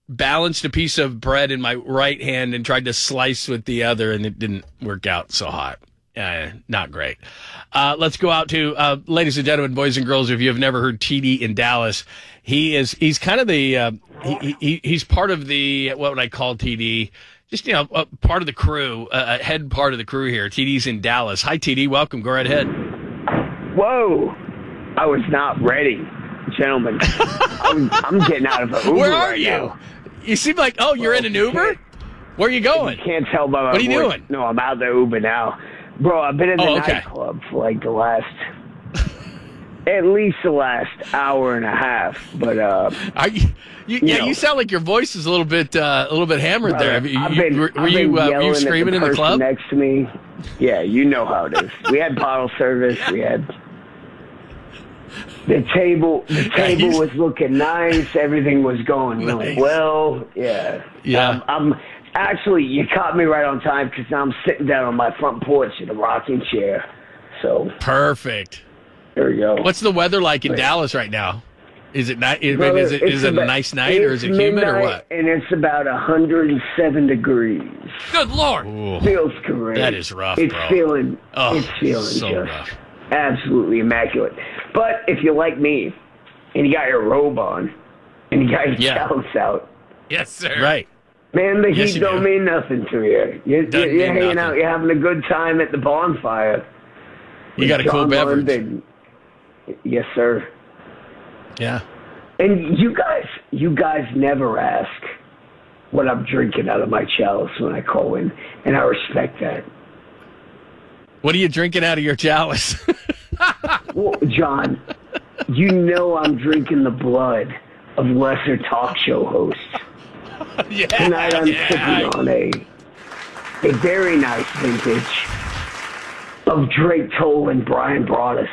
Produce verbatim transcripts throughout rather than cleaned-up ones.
balanced a piece of bread in my right hand and tried to slice with the other, and it didn't work out so hot. Uh, not great. Uh, let's go out to, uh, ladies and gentlemen, boys and girls, if you have never heard T D in Dallas, he is, he's kind of the, uh, he, he, he's part of the, what would I call T D? Just, you know, uh, part of the crew, uh, head part of the crew here. T D's in Dallas. Hi, T D. Welcome. Go right ahead. Whoa. I was not ready, gentlemen. I'm, I'm getting out of an Uber. Where are right you? now. You seem like, oh, you're Well, in an Uber? Where are you going? You can't tell by my What are you voice. doing? No, I'm out of the Uber now. Bro, I've been in the Oh, okay. nightclub for like the last, at least the last hour and a half. But, uh, Are you, you, you yeah, know, you sound like your voice is a little bit, uh, a little bit hammered brother, there. Have you, I've been, were, were I've you, been uh, were yelling you screaming at in the the person club? next to me. Yeah, you know how it is. We had bottle service. We had the table. The table he's- was looking nice. Everything was going really Nice. well. Yeah, Yeah. Um, I'm actually. You caught me right on time because now I'm sitting down on my front porch in a rocking chair. So Perfect. there we go. What's the weather like in Wait. Dallas right now? Is it ni- is, Brother, is it it's is it a about- nice night or is it it's humid or midnight, what? And it's about one hundred seven degrees. Good Lord. Ooh. Feels great. That is rough, It's bro. feeling. Oh, it's feeling so just rough. absolutely immaculate. But if you're like me, and you got your robe on, and you got your Yeah. chalice out, Yes, sir. Right. man, the Yes, heat you don't do. mean nothing to you. You're, Doesn't you're mean hanging nothing. out. You're having a good time at the bonfire. You with got a cool John beverage. Lund and- yes, sir. Yeah. And you guys, you guys never ask what I'm drinking out of my chalice when I call in, and I respect that. What are you drinking out of your chalice? Well, John, you know I'm drinking the blood of lesser talk show hosts. yeah. Tonight I'm yeah. sipping on a a very nice vintage of Drake Toll and Brian Broaddus.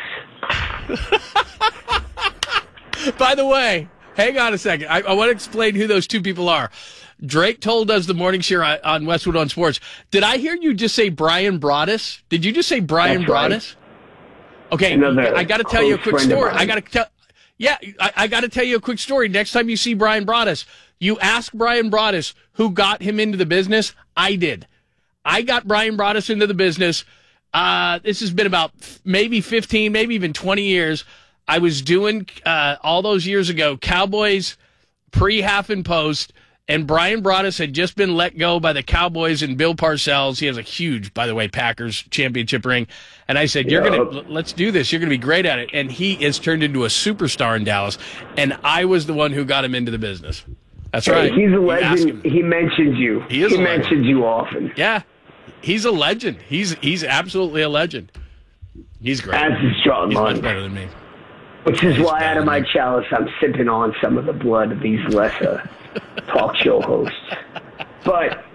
By the way, hang on a second. I, I want to explain who those two people are. Drake Toll does the morning show on- on Westwood on Sports. Did I hear you just say Brian Broaddus? Did you just say Brian That's right. Broaddus? Okay, Another I got to tell you a close quick friend of story. mine. I got to tell. Yeah, I, I got to tell you a quick story. Next time you see Brian Broaddus, you ask Brian Broaddus who got him into the business. I did. I got Brian Broaddus into the business. Uh, this has been about maybe fifteen, maybe even twenty years. I was doing, uh, all those years ago, Cowboys pre, half, and post, and Brian Broaddus had just been let go by the Cowboys and Bill Parcells. He has a huge, by the way, Packers championship ring. And I said, "You're Yeah. going to, let's do this. You're going to be great at it." And he has turned into a superstar in Dallas. And I was the one who got him into the business. That's right. Hey, he's a You ask legend. him. He mentions you. He is He a legend. mentions you often. Yeah. He's a legend. He's, he's absolutely a legend. He's great. As is John He's much Lund. better than me. Which is He's why better out of than my me. chalice I'm sipping on some of the blood of these lesser talk show hosts. But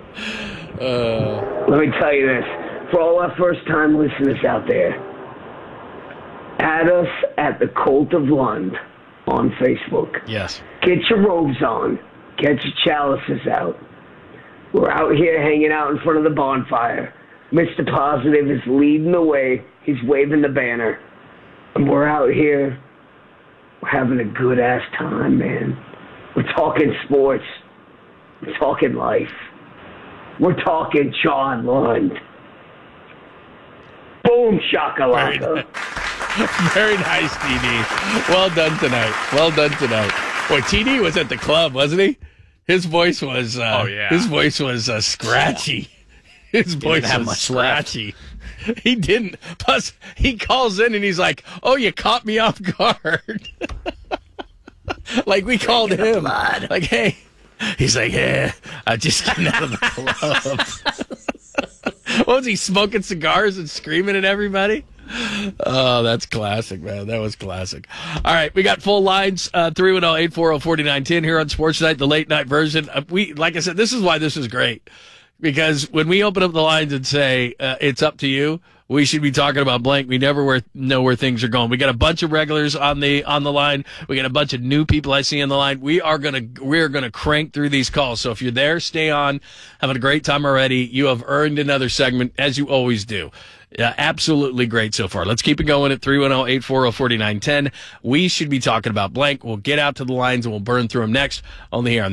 Uh, let me tell you this. For all our first time listeners out there, add us at the Cult of Lund on Facebook. yes. Get your robes on. Get your chalices out. We're out here hanging out in front of the bonfire. Mister Positive is leading the way. He's waving the banner. And we're out here. We're having a good-ass time, man. We're talking sports. We're talking life. We're talking John Lund. Boom, Very shakalaka. nice. Very nice, T D. Well done tonight. Well done tonight. Boy, T D was at the club, wasn't he? His voice was. Uh, Oh, yeah. His voice was uh, scratchy. His voice have was much left. scratchy. He didn't. Plus, he calls in and he's like, "Oh, you caught me off guard." Like we called him. Like, hey. He's like, "Yeah, I just came out of the club." What was he, smoking cigars and screaming at everybody? Oh, that's classic, man. That was classic. All right, we got full lines, uh, three one zero, eight four zero, four nine one zero here on Sports Night, the late night version. Uh, we, like I said, this is why this is great. Because when we open up the lines and say, uh, it's up to you, we should be talking about blank. We never where, know where things are going. We got a bunch of regulars on the on the line. We got a bunch of new people I see on the line. We are gonna we're gonna crank through these calls. So if you're there, stay on. Having a great time already. You have earned another segment, as you always do. Uh, absolutely great so far. Let's keep it going at three one zero, eight four zero, four nine one zero. We should be talking about blank. We'll get out to the lines and we'll burn through them next. Only here on